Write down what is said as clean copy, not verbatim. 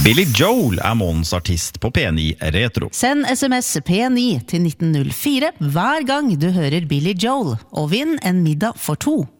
Billy Joel månedens artist på P9 Retro. Send SMS P9 til 1904 hver gang du hører Billy Joel, og vinn en middag for 2.